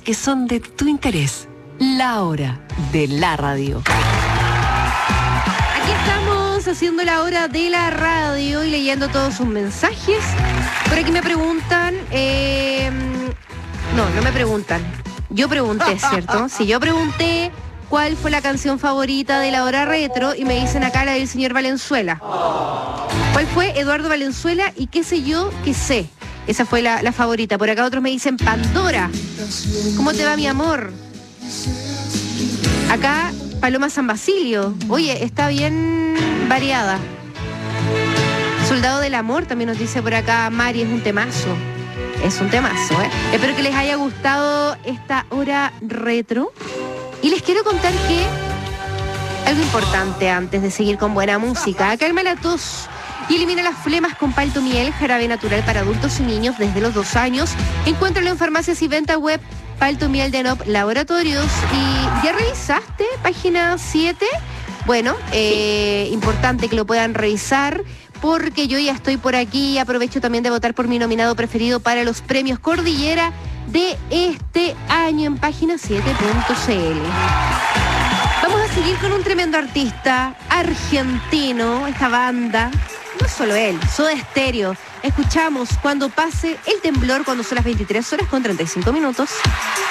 que son de tu interés. La hora de la radio. Aquí estamos haciendo la hora de la radio y leyendo todos sus mensajes. Por aquí me preguntan... No me preguntan. Yo pregunté, ¿cierto? Sí, yo pregunté cuál fue la canción favorita de la hora retro y me dicen acá la del señor Valenzuela. ¿Cuál fue? Eduardo Valenzuela y qué sé yo, qué sé. Esa fue la favorita. Por acá otros me dicen Pandora. ¿Cómo te va, mi amor? Acá Paloma San Basilio. Oye, está bien variada. Soldado del Amor también nos dice por acá Mari, es un temazo. Es un temazo, ¿eh? Espero que les haya gustado esta hora retro. Y les quiero contar que algo importante antes de seguir con buena música. Calma la tos y elimina las flemas con Palto Miel, jarabe natural para adultos y niños desde los 2 años. Encuéntralo en farmacias y venta web Palto Miel de Nop Laboratorios. ¿Y ya revisaste página 7? Bueno, importante que lo puedan revisar porque yo ya estoy por aquí y aprovecho también de votar por mi nominado preferido para los premios Cordillera de este año en página7.cl. Vamos a seguir con un tremendo artista argentino, esta banda, no solo él, Soda Stereo. Escuchamos Cuando pase el temblor cuando son las 23 horas con 35 minutos.